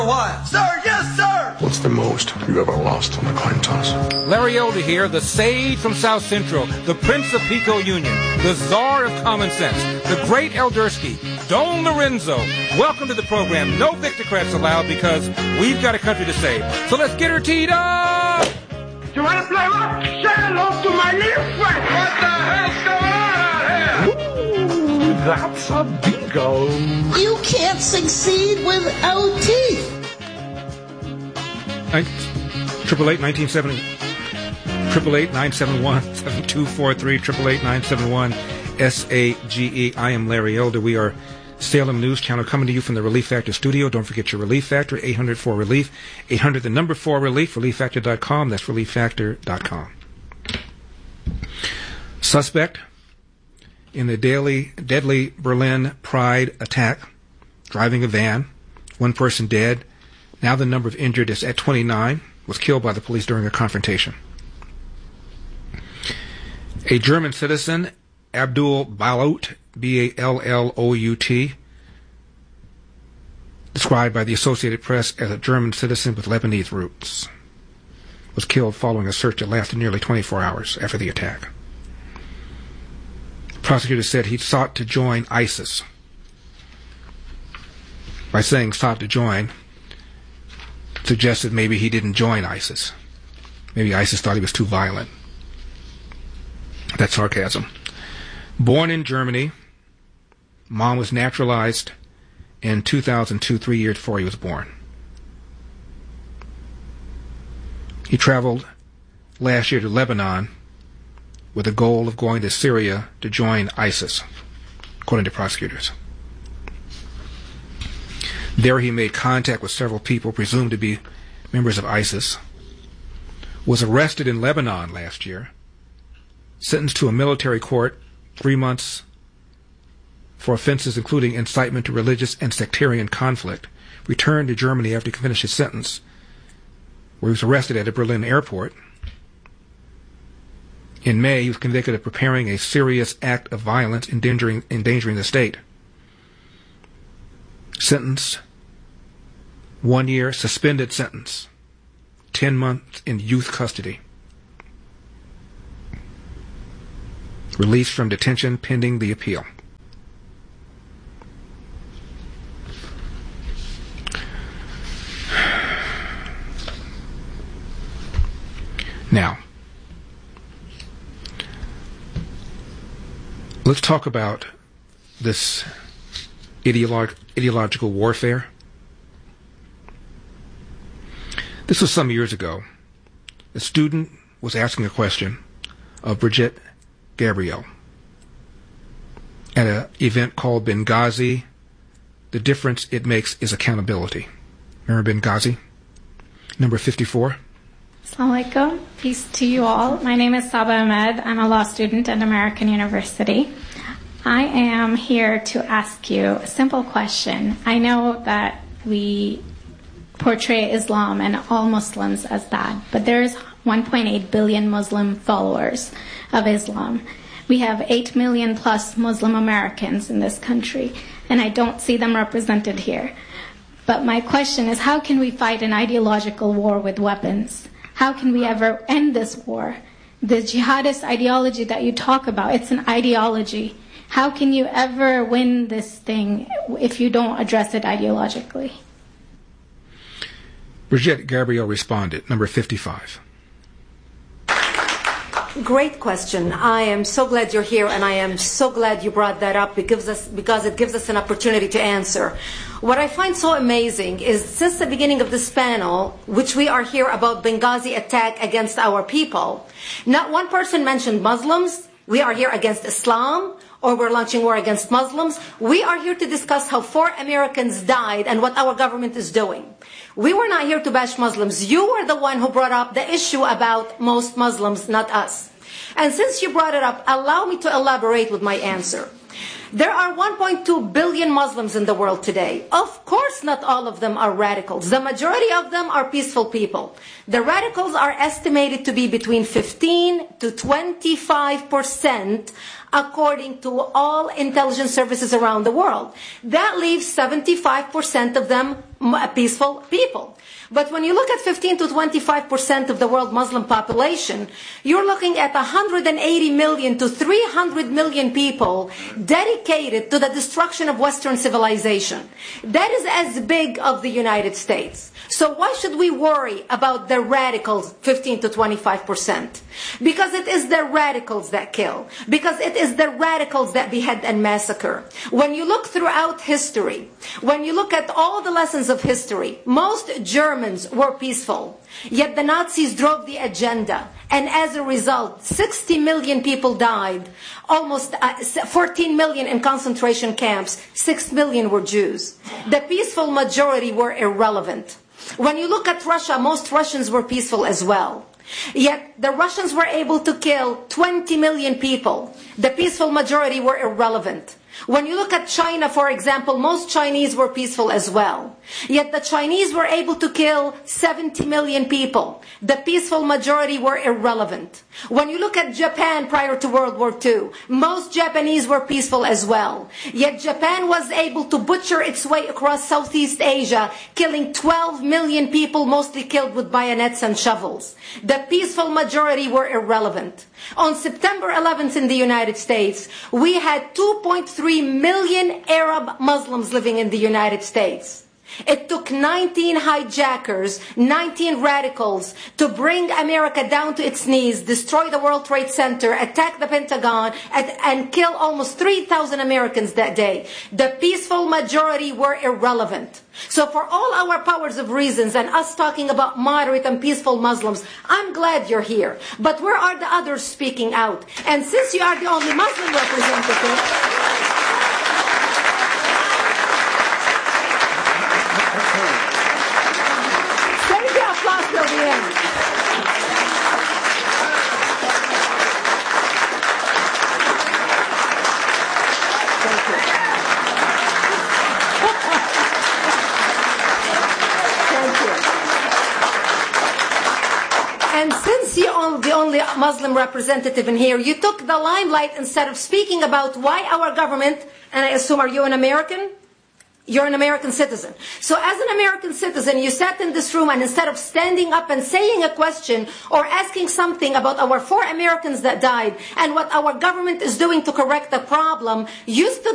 What? Sir, yes, sir! What's the most you ever lost on a coin toss? Larry Elder here, the sage from South Central, the Prince of Pico Union, the czar of common sense, the great Eldersky, Don Lorenzo. Welcome to the program. No Victocrats allowed because we've got a country to save. So let's get her teed up! You want to play what? Say hello to my little friend! What the hell's going on out here? Ooh, that's a bingo. You can't succeed without teeth. 888-971-7243, 888-971-SAGE. I am Larry Elder. We are Salem News Channel coming to you from the Relief Factor studio. Don't forget your Relief Factor, 800-4RELIEF, 800 the number 4RELIEF, ReliefFactor.com. That's ReliefFactor.com. Suspect in the deadly Berlin Pride attack, driving a van, one person dead. Now the number of injured is at 29, was killed by the police during a confrontation. A German citizen, Abdul Balout, B-A-L-L-O-U-T, described by the Associated Press as a German citizen with Lebanese roots, was killed following a search that lasted nearly 24 hours after the attack. Prosecutors said he sought to join ISIS. By saying sought to join, suggested maybe he didn't join ISIS. Maybe ISIS thought he was too violent. That's sarcasm. Born in Germany, mom was naturalized in 2002, 3 years before he was born. He traveled last year to Lebanon with the goal of going to Syria to join ISIS, according to prosecutors. There he made contact with several people presumed to be members of ISIS, was arrested in Lebanon last year, sentenced to a military court 3 months for offenses including incitement to religious and sectarian conflict, returned to Germany after he finished his sentence, where he was arrested at a Berlin airport. In May, he was convicted of preparing a serious act of violence endangering the state. Sentenced 1 year, suspended sentence, 10 months in youth custody. Released from detention pending the appeal. Now, let's talk about this ideological warfare. This was some years ago. A student was asking a question of Brigitte Gabriel at an event called Benghazi. The difference it makes is accountability. Remember Benghazi? Number 54. Assalamu alaikum. Peace to you all. My name is Saba Ahmed. I'm a law student at American University. I am here to ask you a simple question. I know that we portray Islam and all Muslims as that, but there's 1.8 billion Muslim followers of Islam. We have 8 million plus Muslim Americans in this country, and I don't see them represented here. But my question is, how can we fight an ideological war with weapons? How can we ever end this war? The jihadist ideology that you talk about, it's an ideology. How can you ever win this thing if you don't address it ideologically? Brigitte Gabriel responded, number 55. Great question. I am so glad you're here, and I am so glad you brought that up because it gives us an opportunity to answer. What I find so amazing is since the beginning of this panel, which we are here about Benghazi attack against our people, not one person mentioned Muslims. We are here against Islam, or we're launching war against Muslims. We are here to discuss how 4 Americans died and what our government is doing. We were not here to bash Muslims. You were the one who brought up the issue about most Muslims, not us. And since you brought it up, allow me to elaborate with my answer. There are 1.2 billion Muslims in the world today. Of course, not all of them are radicals. The majority of them are peaceful people. The radicals are estimated to be between 15 to 25% according to all intelligence services around the world. That leaves 75% of them peaceful people. But when you look at 15 to 25% of the world Muslim population, you're looking at 180 million to 300 million people dedicated to the destruction of Western civilization. That is as big of the United States. So why should we worry about the radicals, 15 to 25%? Because it is the radicals that kill. Because it is the radicals that behead and massacre. When you look throughout history, when you look at all the lessons of history, most Germans were peaceful. Yet the Nazis drove the agenda. And as a result, 60 million people died. Almost 14 million in concentration camps. 6 million were Jews. The peaceful majority were irrelevant. When you look at Russia, most Russians were peaceful as well. Yet the Russians were able to kill 20 million people. The peaceful majority were irrelevant. When you look at China, for example, most Chinese were peaceful as well. Yet the Chinese were able to kill 70 million people. The peaceful majority were irrelevant. When you look at Japan prior to World War II, most Japanese were peaceful as well. Yet Japan was able to butcher its way across Southeast Asia, killing 12 million people, mostly killed with bayonets and shovels. The peaceful majority were irrelevant. On September 11th in the United States, we had 2.3 million Arab Muslims living in the United States. It took 19 hijackers, 19 radicals to bring America down to its knees, destroy the World Trade Center, attack the Pentagon, and kill almost 3,000 Americans that day. The peaceful majority were irrelevant. So for all our powers of reasons and us talking about moderate and peaceful Muslims, I'm glad you're here. But where are the others speaking out? And since you are the only Muslim representative... And since you're the only Muslim representative in here, you took the limelight instead of speaking about why our government, and I assume, are you an American? You're an American citizen. So as an American citizen, you sat in this room and instead of standing up and saying a question or asking something about our 4 Americans that died and what our government is doing to correct the problem, you stood